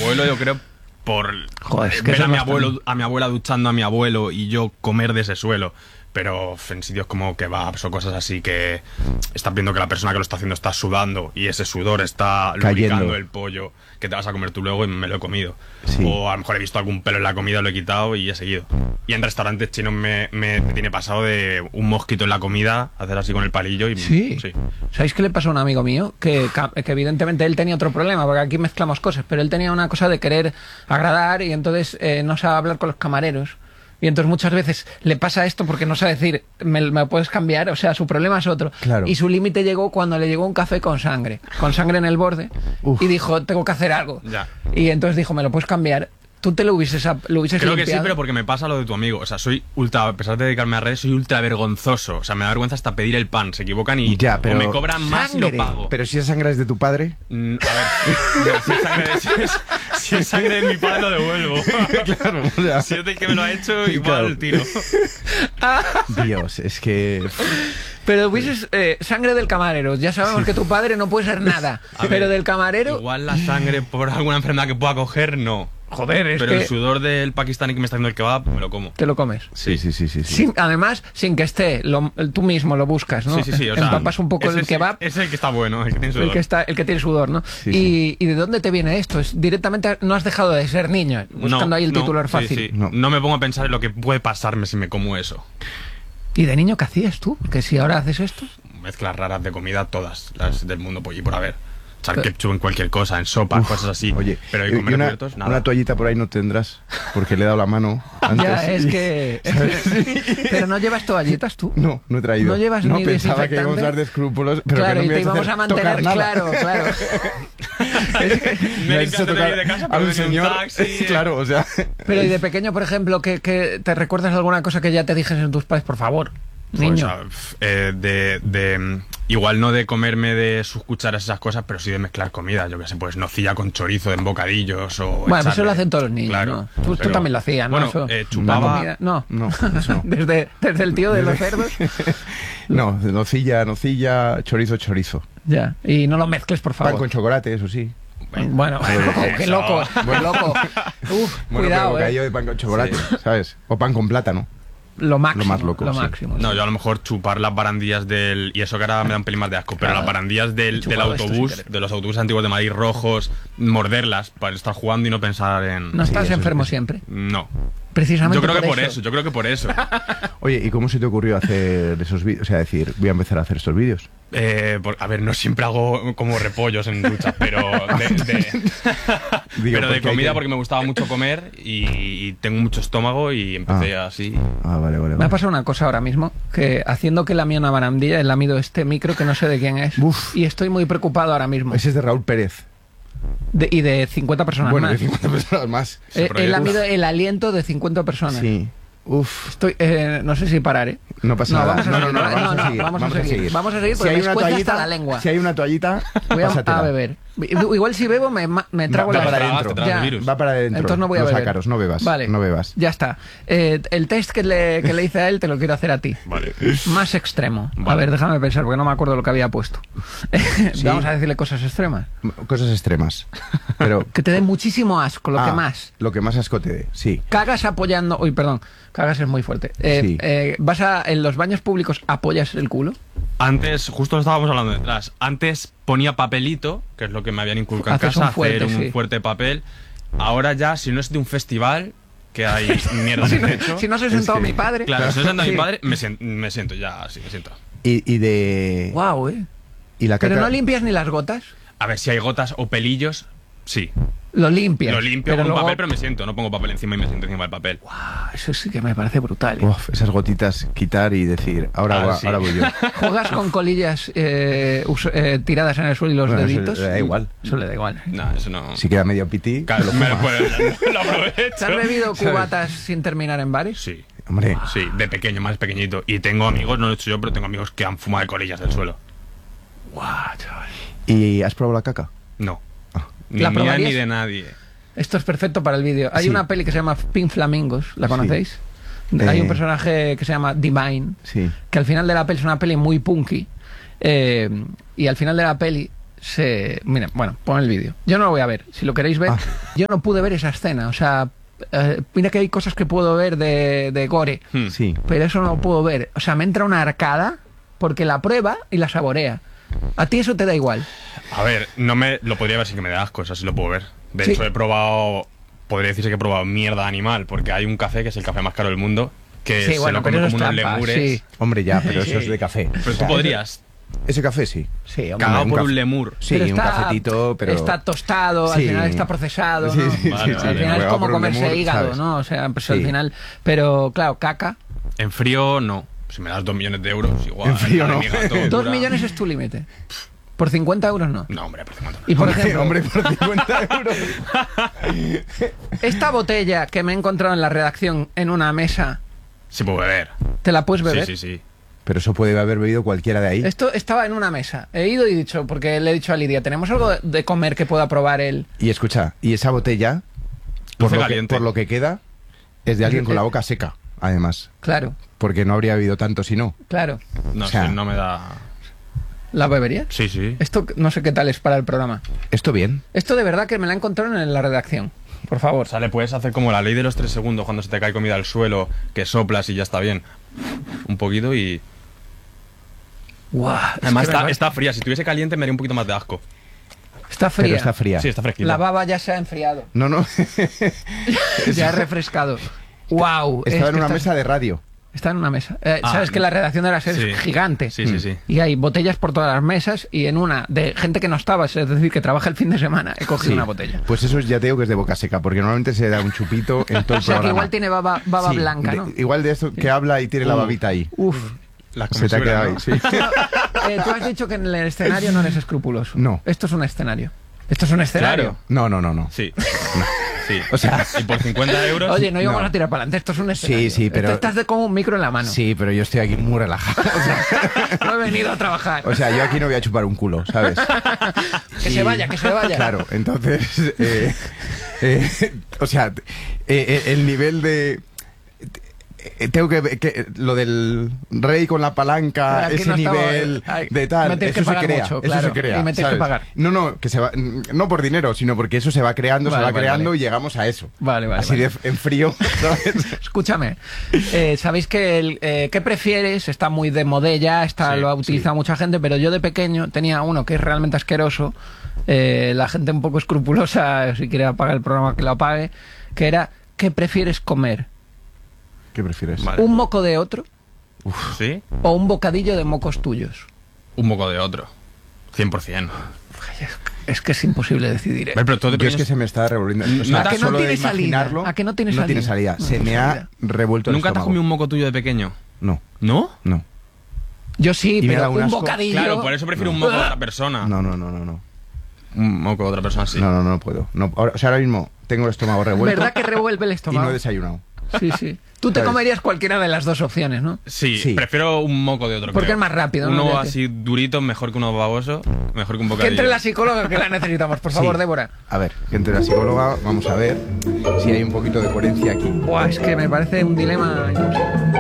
abuelo, yo creo, por Joder, es que ver eso a no mi está abuelo, bien. a mi abuela duchando a mi abuelo y yo comer de ese suelo. Pero en sitios como kebabs o cosas así que estás viendo que la persona que lo está haciendo está sudando y ese sudor está Cayendo. lubricando el pollo que te vas a comer tú luego y me lo he comido. Sí. O a lo mejor he visto algún pelo en la comida, lo he quitado y he seguido. Y en restaurantes chinos me tiene pasado de un mosquito en la comida, hacer así con el palillo y... Sí. ¿Sabéis qué le pasó a un amigo mío? Que evidentemente él tenía otro problema, porque aquí mezclamos cosas, pero él tenía una cosa de querer agradar y entonces no sabe hablar con los camareros. Y entonces muchas veces le pasa esto porque no sabe decir, ¿me puedes cambiar? O sea, su problema es otro. Claro. Y su límite llegó cuando le llegó un café con sangre en el borde. Uf. Y dijo, tengo que hacer algo. Ya. Y entonces dijo, ¿me lo puedes cambiar? ¿Tú te lo hubieses Creo que sí, limpiado? pero porque me pasa lo de tu amigo. O sea, soy ultra, a pesar de dedicarme a redes, soy ultra vergonzoso. O sea, me da vergüenza hasta pedir el pan. Se equivocan y Ya, pero o me cobran más y lo sangre. pago. Pero si esa sangre es de tu padre... A ver, no, si es sangre de mi padre lo devuelvo. Claro, o sea, Si es del que me lo ha hecho, igual claro. tiro. Dios, es que... Pero hubieses sangre del camarero. Ya sabemos que tu padre no puede ser nada. A ver, Pero del camarero... Igual la sangre por alguna enfermedad que pueda coger, no. Joder, es Pero que el sudor del pakistaní que me está haciendo el kebab, me lo como. te lo comes. Sí. Además, sin que esté, tú mismo lo buscas, ¿no? Sí, o sea, empapas un poco ese el kebab, Es el que está bueno, el que tiene sudor. el que tiene sudor, ¿no? Sí, ¿Y de dónde te viene esto? Es directamente, no has dejado de ser niño, buscando ahí el titular fácil. Sí. No. No me pongo a pensar en lo que puede pasarme si me como eso. ¿Y de niño qué hacías tú? Porque si ahora haces esto... Mezclas raras de comida, todas las del mundo por y por haber. Echar ketchup en cualquier cosa, en sopa, cosas así. Oye, pero y de comer una, cubiertos, nada. una toallita por ahí no tendrás, porque le he dado la mano antes. Ya, es que... Pero no llevas toallitas tú. No he traído. No llevas ni pensaba que desinfectante. íbamos a dar de escrúpulos, pero Claro, que no y me te ibas íbamos a hacer tocar mantener, nada. claro. Me he has hecho limpiado de casa, a pero un venía un señor. taxi. Claro, o sea. Pero y de pequeño, por ejemplo, que te recuerdas alguna cosa que ya te dijesen tus padres, por favor, niño. Igual no de comerme de sus cucharas esas cosas, pero sí de mezclar comida. Yo qué sé, pues nocilla con chorizo en bocadillos o... Bueno, eso echarle- lo hacen todos los niños, Claro, ¿no? Tú pero- también lo hacías, ¿no? Bueno, Eso, chupaba... la comida- No, No, eso no. desde el tío de los cerdos. No, nocilla, chorizo. Ya, y no lo mezcles, por Pan favor. con chocolate, eso sí. Bueno, qué eso. loco, qué loco. Uf, Bueno, cuidado, pero bocadillo de pan con chocolate, ¿sabes? O pan con plátano. Lo máximo, lo más loco, lo sí. máximo. No, sí. yo a lo mejor chupar las barandillas del... Y eso que ahora me da un pelín más de asco, pero Claro. las barandillas del chupado esto sin autobús, querer. de los autobuses antiguos de Madrid rojos, morderlas para estar jugando y no pensar en... ¿No estás eso enfermo es- siempre? No. Precisamente Yo creo que por eso, yo creo que por eso. Oye, ¿y cómo se te ocurrió hacer esos vídeos? O sea, decir, voy a empezar a hacer estos vídeos. A ver, no siempre hago como repollos en duchas, pero Digo, pero de porque hay comida que- porque me gustaba mucho comer y tengo mucho estómago y empecé así. Ah, vale. Me ha pasado una cosa ahora mismo, que haciendo que lamía una barandilla, he lamido este micro que no sé de quién es. Uf. Y estoy muy preocupado ahora mismo. Ese es de Raúl Pérez. Y de 50 personas Bueno, más. de 50 personas más. He lamido el aliento de 50 personas. Sí. Uf. Estoy, no sé si parar, ¿eh? No pasa nada. Vamos a seguir, vamos a seguir. vamos a seguir. Vamos a seguir Si porque hay me una escuece toallita, hasta la lengua. Si hay una toallita, Voy pásatela. a beber. Igual si bebo me trago Va la para Te adentro. tragas Ya. el virus. Va para adentro. Entonces no voy a Los beber. ácaros, no bebas. Vale. No bebas. Ya está. El test que le hice a él te lo quiero hacer a ti. Vale. Más extremo. A Vale. ver, déjame pensar porque no me acuerdo lo que había puesto. Vamos a decirle cosas extremas. Cosas extremas. Pero Que te dé muchísimo asco, lo que más. Lo que más asco te dé, sí. Cagas apoyando... Uy, perdón. Cagas es muy fuerte. Sí. ¿Vas en los baños públicos apoyas el culo? Antes, justo lo estábamos hablando detrás, antes ponía papelito, que es lo que me habían inculcado en Haces casa, un fuerte, hacer un sí. fuerte papel. Ahora ya, si no es de un festival, que hay mierda en el techo... Si no se sentó que- mi padre... Claro, si no es de Sí. mi padre, me siento ya, sí, me siento. Y de... Guau, Y la caca... Pero no limpias ni las gotas. A ver, si hay gotas o pelillos, sí. Lo limpias. Lo limpio pero con luego- papel, pero me siento. No pongo papel encima y me siento encima del papel. Ah, eso sí que me parece brutal. Uf, esas gotitas quitar y decir, ahora Sí. voy yo. ¿Juegas con colillas tiradas en el suelo y los Bueno, eso deditos? le da igual. Eso le da igual. No, eso no... Si queda medio pití, Claro, lo me fumas. lo aprovecho. ¿Te has bebido cubatas sin terminar en bares? Sí. Hombre, Sí, de pequeño, más pequeñito. Y tengo amigos, no lo he hecho yo, pero tengo amigos que han fumado de colillas del suelo. Guau, chaval. ¿y has probado la caca? No. Ni ¿La mía probarías? ni de nadie. Esto es perfecto para el vídeo. Hay Sí. una peli que se llama Pink Flamingos, ¿la conocéis? Hay un personaje que se llama Divine, Sí. que al final de la peli es una peli muy punky, y al final de la peli Mira, bueno, pon el vídeo. Yo no lo voy a ver, si lo queréis ver. Yo no pude ver esa escena, o sea, mira que hay cosas que puedo ver de gore, Sí. pero eso no lo puedo ver. O sea, me entra una arcada porque la prueba y la saborea. A ti eso te da igual. A ver, no me lo podría ver sin que me dé asco, eso sí lo puedo ver. De Sí. hecho, podría decirse que he probado mierda animal, porque hay un café que es el café más caro del mundo, que Sí, se bueno, lo comen pero como eso es unos trampa, lemures. sí. Hombre, ya, pero Sí. eso es de café. Pero O sea, tú podrías, Ese café sí. Sí, hombre. cagado un por café. un lemur. Sí, Pero un cafetito, pero... está tostado, al Sí. final está procesado, Sí, ¿no? sí, Vale, sí, vale. Al final es Juega como por un comerse lemur, hígado, ¿sabes? ¿no? O sea, pues Sí. al final... Pero, claro, caca. En frío, no. Si me das 2 millones de euros, igual. En frío, la de no. mi gato 2 dura- millones es tu límite. Por 50 euros no. No, hombre, por 50 no. Y por Hombre, ejemplo, hombre, por 50 euros. esta botella que me he encontrado en la redacción en una mesa, Sí puedo beber. ¿te la puedes beber? Sí, sí, sí. Pero eso puede haber bebido cualquiera de ahí. Esto estaba en una mesa. He ido y dicho, porque le he dicho a Lidia, ¿tenemos algo de comer que pueda probar él? Y escucha, y esa botella, por Dulce lo, que, caliente. por lo que queda, es de alguien con la boca seca, además. Claro, Porque no habría bebido tanto si no. claro. No O sea- sé, no me da... ¿La beberías? Sí, sí. Esto no sé qué tal es para el programa. Esto bien. Esto de verdad que me la encontraron en la redacción. Por favor. O sea, le puedes hacer como la ley de los 3 segundos cuando se te cae comida al suelo, que soplas y ya está bien. Un poquito y... Guau, es Además que me va- está fría. Si estuviese caliente me haría un poquito más de asco. está fría. Pero está fría. Sí, está fresquita. La baba ya se ha enfriado. No, no. Ya ha refrescado. Wow. Estaba en una mesa de radio. Está en una mesa. Ah, Sabes que la redacción de la serie sí. es gigante. Sí, sí, sí. Y hay botellas por todas las mesas y en una de gente que no estaba, es decir, que trabaja el fin de semana, he cogido Sí. una botella. Pues eso ya te digo que es de boca seca, porque normalmente se da un chupito en todo el O sea que programa. igual tiene baba Sí, blanca, ¿no? Igual de esto que habla y tiene la babita ahí. Uf. La Se te ha quedado ahí, sí. Tú has dicho que en el escenario no eres escrupuloso. No. Esto es un escenario. Esto es un escenario. Claro. No, no, no, no. Sí. Sí. O sea- y por 50 euros... Oye, no íbamos No. a tirar para adelante. Esto es un escenario. sí, pero- Estás de como un micro en la mano. Sí, pero yo estoy aquí muy relajado. No he venido a trabajar. O sea, yo aquí no voy a chupar un culo, ¿sabes? Que se vaya, que se vaya. Claro, entonces, o sea, el nivel de... tengo lo del rey con la palanca, Aquí ese no estaba- nivel ay, de tal, me tienes que eso se pagar crea, mucho, eso claro, se crea. y me tienes que ¿sabes? pagar. No, que se va, no por dinero, sino porque eso se va creando, Vale, se va vale, creando vale. y llegamos a eso. Vale, vale, Así vale. en frío, ¿sabes? Escúchame, sabéis que ¿qué prefieres? Está muy de modella, Sí, lo ha utilizado mucha gente, pero yo de pequeño tenía uno que es realmente asqueroso, la gente un poco escrupulosa, si quiere apagar el programa que lo apague, que era, ¿qué prefieres comer? ¿Qué prefieres? Vale. ¿Un moco de otro ¿Sí? o un bocadillo de mocos tuyos? Un moco de otro. 100%. Es que es imposible decidir. ¿eh? Pero todo de Yo es que pequeños- se me está revolviendo. O ¿A sea, que no solo de tiene salida? imaginarlo, ¿A que no tiene tiene salida? salida. Se No, me no ha salida. revuelto el ¿Nunca te has estómago. comido un moco tuyo de pequeño? No, ¿No? no. Yo sí, Y me da pero un un asco. bocadillo... Claro, por eso prefiero un moco de otra persona. No, no, no, no, no. Un moco de otra persona, sí. No, no, no puedo. No, o sea, ahora mismo tengo el estómago revuelto ¿Verdad que revuelve el y estómago? no he desayunado. Sí, sí. Tú te ¿Sabes? comerías cualquiera de las dos opciones, ¿no? Sí, Sí. prefiero un moco de otro. Porque creo. es más rápido, ¿no? Uno Ya que- así durito, mejor que uno baboso, mejor que un Que bocadillo. entre la psicóloga que la necesitamos, por favor, Sí. Débora. A ver, que entre la psicóloga, vamos a ver si hay un poquito de coherencia aquí. Buah, es que me parece un dilema imposible.